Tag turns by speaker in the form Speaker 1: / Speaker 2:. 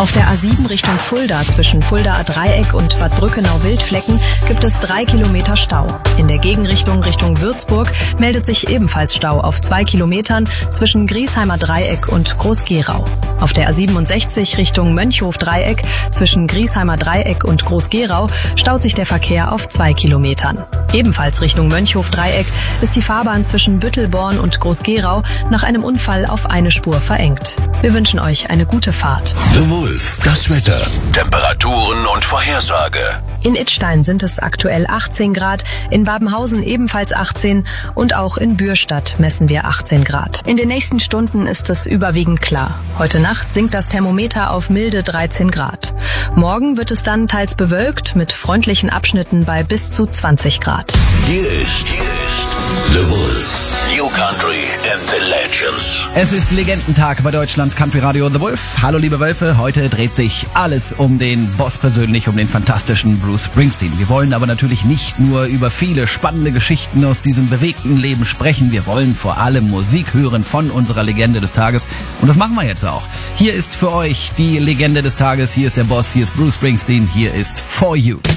Speaker 1: Auf der A7 Richtung Fulda zwischen Fuldaer Dreieck und Bad Brückenau-Wildflecken gibt es 3 Kilometer Stau. In der Gegenrichtung Richtung Würzburg meldet sich ebenfalls Stau auf 2 Kilometern zwischen Griesheimer Dreieck und Groß-Gerau. Auf der A67 Richtung Mönchhof-Dreieck zwischen Griesheimer Dreieck und Groß-Gerau staut sich der Verkehr auf 2 Kilometern. Ebenfalls Richtung Mönchhof-Dreieck ist die Fahrbahn zwischen Büttelborn und Groß-Gerau nach einem Unfall auf eine Spur verengt. Wir wünschen euch eine gute Fahrt.
Speaker 2: The Wolf, das Wetter, Temperaturen und Vorhersage.
Speaker 1: In Idstein sind es aktuell 18 Grad, in Babenhausen ebenfalls 18 und auch in Bürstadt messen wir 18 Grad. In den nächsten Stunden ist es überwiegend klar. Heute Nacht sinkt das Thermometer auf milde 13 Grad. Morgen wird es dann teils bewölkt mit freundlichen Abschnitten bei bis zu 20 Grad.
Speaker 2: Hier ist The Wolf. New Country and the Legends.
Speaker 3: Es ist Legendentag bei Deutschlands Country Radio The Wolf. Hallo liebe Wölfe, heute dreht sich alles um den Boss persönlich, um den fantastischen Bruce Springsteen. Wir wollen aber natürlich nicht nur über viele spannende Geschichten aus diesem bewegten Leben sprechen. Wir wollen vor allem Musik hören von unserer Legende des Tages. Und das machen wir jetzt auch. Hier ist für euch die Legende des Tages. Hier ist der Boss, hier ist Bruce Springsteen, hier ist For You.